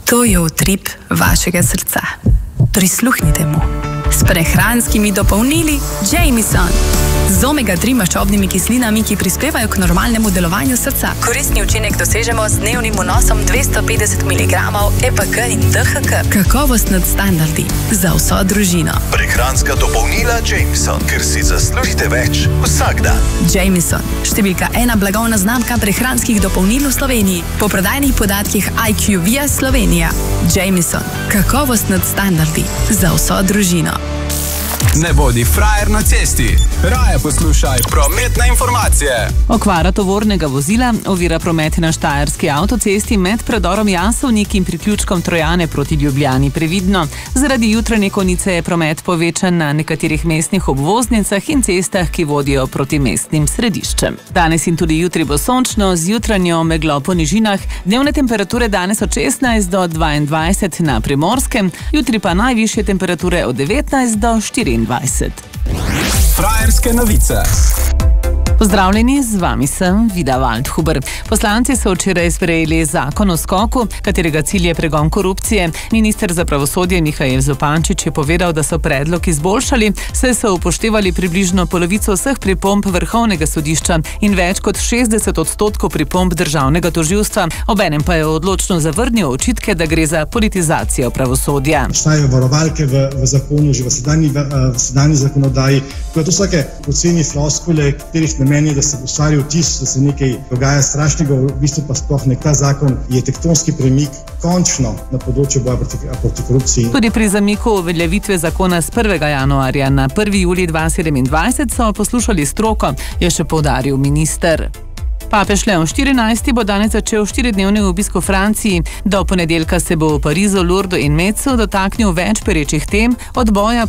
To je utrip vašega srca. Prisluhnite mu. S prehranskimi dopolnili Jameson. Z omega-3 maščobnimi kislinami, ki prispevajo k normalnemu delovanju srca. Koristni učinek dosežemo z dnevnim vnosom 250 mg EPK in DHK. Kakovost nad standardi za vso družino. Prehranska dopolnila Jameson, ker si zaslužite več vsak dan. Jameson, številka 1 blagovna znamka prehranskih dopolnil v Sloveniji. Po prodajnih podatkih IQVIA Slovenija. Jameson, kakovost nad standardi za vso družino. Ne bodi frajer na cesti. Raje poslušaj prometne informacije. Okvara tovornega vozila ovira promet na štajerski avtocesti med predorom Jasovnik in priključkom Trojane proti Ljubljani. Previdno. Zaradi jutranje konice je promet povečan na nekaterih mestnih obvoznicah in cestah, ki vodijo proti mestnim središčem. Danes in tudi jutri bo sončno z jutranjo meglo po nižinah. Dnevne temperature danes od 16 do 22 na Primorskem, jutri pa najvišje temperature od 19 do 24. Frajerske novice. Pozdravljeni, z vami sem Vida Waldhuber. Poslanci so včeraj sprejeli zakon o skoku, katerega cilj je pregon korupcije. Minister za pravosodje Mihael Zupančič je povedal, da so predlog izboljšali, saj so upoštevali približno polovico vseh pripomb Vrhovnega sodišča in več kot 60% pripomb državnega tožilstva. Obenem pa je odločno zavrnil očitke, da gre za politizacijo pravosodja. Obstajajo varovalke v zakonu, že v sedanji zakonodaji, ko je to vsake poceni floskule, katerih namen je, da se ustvari vtis, da se nekaj dogaja strašnega, v bistvu pa sploh ne. Ta zakon je tektonski premik končno na področju boja proti korupciji. Tudi pri zamiku uveljavitve zakona z 1. januarja na 1. julij 2027 so poslušali stroko, je še poudaril minister. Papež Leon XIV bo danes začel 4-dnevni obisk v Franciji. Do ponedeljka se bo v Parizu, Lourdesu in Metzu dotaknil več perečih tem, od boja